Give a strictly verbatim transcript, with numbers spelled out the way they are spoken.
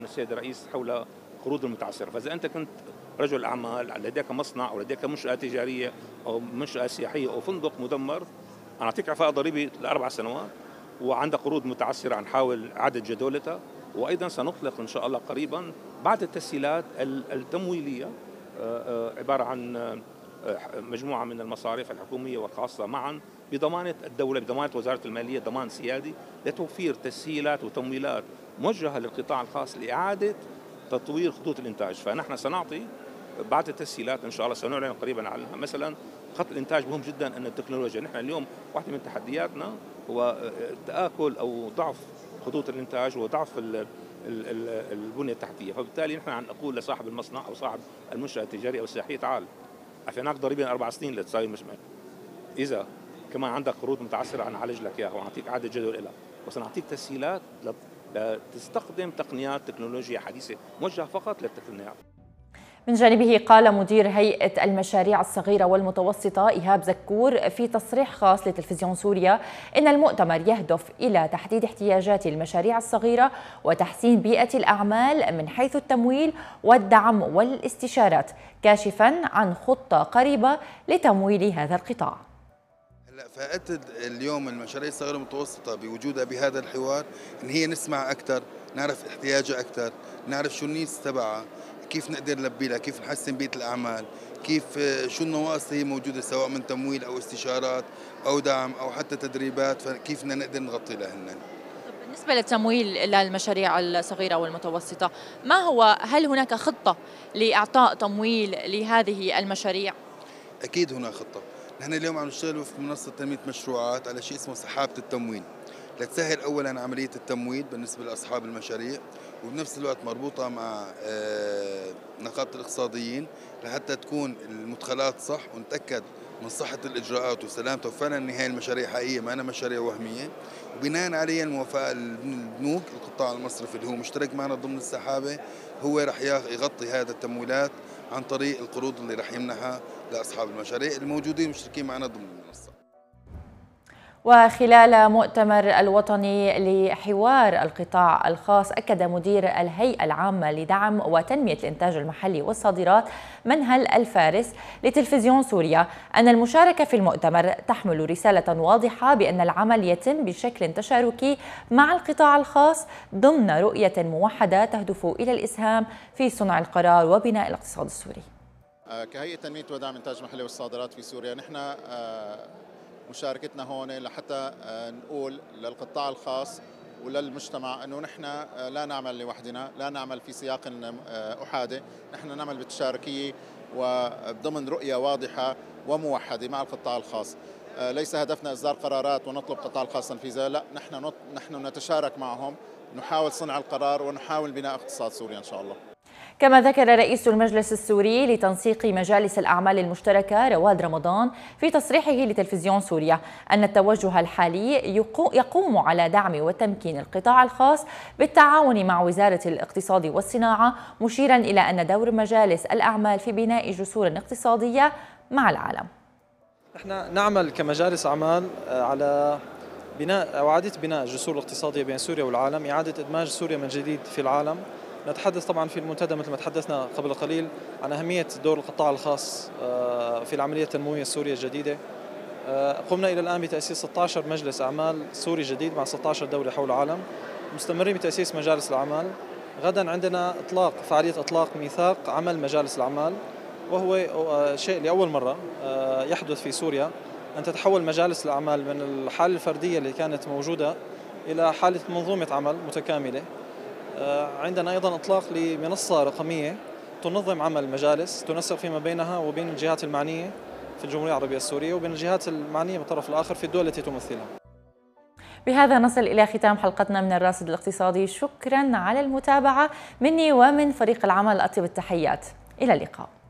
السيد الرئيس حول قروض المتعثرة. فإذا أنت كنت رجل أعمال لديك مصنع أو لديك منشأة تجارية أو منشأة سياحية أو فندق مدمر، أنا أعطيك إعفاء ضريبي لأربع سنوات، وعندك قروض متعثرة نحاول إعادة جدولتها. وأيضا سنطلق إن شاء الله قريبا بعد التسهيلات التمويلية عبارة عن مجموعة من المصارف الحكومية والخاصة معا بضمانة الدولة، بضمانة وزارة المالية، ضمان سيادي لتوفير تسهيلات وتمويلات موجهة للقطاع الخاص لإعادة تطوير خطوط الإنتاج. فنحن سنعطي بعد التسهيلات إن شاء الله سنعلن قريبا عنها. مثلا خط الإنتاج مهم جدا أن التكنولوجيا، نحن اليوم واحدة من تحدياتنا هو تآكل أو ضعف خطوط الإنتاج وضعف البنية التحتية. فبالتالي نحن عم نقول لصاحب المصنع أو صاحب المنشأة التجارية أو السياحية تعال عفيناك ضريبيا أربع سنين لتساوي مش معي. إذا كمان عندك قروض متعثرة نعالج لك إياها ونعطيك إعادة جدول لها، وسنعطيك تسهيلات لتستخدم تقنيات تكنولوجيا حديثة موجهة فقط للتقنيات. من جانبه قال مدير هيئة المشاريع الصغيرة والمتوسطة إيهاب زكور في تصريح خاص لتلفزيون سوريا إن المؤتمر يهدف إلى تحديد احتياجات المشاريع الصغيرة وتحسين بيئة الأعمال من حيث التمويل والدعم والاستشارات، كاشفا عن خطة قريبة لتمويل هذا القطاع. هلا فائدة اليوم المشاريع الصغيرة والمتوسطة بوجودها بهذا الحوار إن هي نسمع أكثر، نعرف احتياجها أكثر، نعرف شو النيس تبعها، كيف نقدر نلبي لها، كيف نحسن بيئة الأعمال، كيف شو النواقص هي موجودة سواء من تمويل أو استشارات أو دعم أو حتى تدريبات، فكيف بدنا نقدر نغطي لهن. بالنسبة للتمويل للمشاريع الصغيرة والمتوسطة، ما هو هل هناك خطة لإعطاء تمويل لهذه المشاريع؟ أكيد هناك خطة. نحن اليوم عم نشتغل في منصة تنمية مشروعات على شيء اسمه سحابة التمويل، لتسهل أولا عملية التمويل بالنسبة لأصحاب المشاريع، وبنفس الوقت مربوطة مع نقابة الاقتصاديين لحتى تكون المدخلات صح ونتأكد من صحة الإجراءات وسلامتها، وفعلا هي المشاريع حقيقية ما أنا مشاريع وهمية، وبناء عليها الموافقة البنوك القطاع المصرفي اللي هو مشترك معنا ضمن السحابة هو رح يغطي هذا التمويلات عن طريق القروض اللي رح يمنحها لأصحاب المشاريع الموجودين مشتركين معنا ضمن المنصة. وخلال مؤتمر الوطني لحوار القطاع الخاص، أكد مدير الهيئة العامة لدعم وتنمية الإنتاج المحلي والصادرات منهل الفارس لتلفزيون سوريا أن المشاركة في المؤتمر تحمل رسالة واضحة بأن العمل يتم بشكل تشاركي مع القطاع الخاص ضمن رؤية موحدة تهدف إلى الإسهام في صنع القرار وبناء الاقتصاد السوري. كهيئة تنمية ودعم الإنتاج المحلي والصادرات في سوريا، نحن مشاركتنا هون لحتى نقول للقطاع الخاص وللمجتمع أنه نحن لا نعمل لوحدنا، لا نعمل في سياق أحادي، نحن نعمل بالتشاركية وضمن رؤية واضحة وموحدة مع القطاع الخاص. ليس هدفنا إصدار قرارات ونطلب القطاع الخاص تنفيذها، لا، نحن نحن نتشارك معهم، نحاول صنع القرار ونحاول بناء اقتصاد سوريا إن شاء الله. كما ذكر رئيس المجلس السوري لتنسيق مجالس الأعمال المشتركة رواد رمضان في تصريحه لتلفزيون سوريا أن التوجه الحالي يقوم على دعم وتمكين القطاع الخاص بالتعاون مع وزارة الاقتصاد والصناعة، مشيرا إلى أن دور مجالس الأعمال في بناء جسور اقتصادية مع العالم. نحن نعمل كمجالس أعمال على بناء أو إعادة بناء الجسور الاقتصادية بين سوريا والعالم، إعادة إدماج سوريا من جديد في العالم. نتحدث طبعا في المنتدى مثل ما تحدثنا قبل قليل عن أهمية دور القطاع الخاص في العملية التنموية السورية الجديدة. قمنا إلى الآن بتأسيس ستة عشر مجلس أعمال سوري جديد مع ستة عشر دولة حول العالم، مستمرين بتأسيس مجالس الأعمال. غدا عندنا إطلاق فعالية إطلاق ميثاق عمل مجالس الأعمال، وهو شيء لأول مرة يحدث في سوريا أن تتحول مجالس الأعمال من الحالة الفردية اللي كانت موجودة إلى حالة منظومة عمل متكاملة. عندنا أيضا إطلاق لمنصة رقمية تنظم عمل المجالس، تنسق فيما بينها وبين الجهات المعنية في الجمهورية العربية السورية وبين الجهات المعنية بالطرف الآخر في الدول التي تمثلها. بهذا نصل إلى ختام حلقتنا من الراصد الاقتصادي. شكرا على المتابعة مني ومن فريق العمل، أطيب التحيات، إلى اللقاء.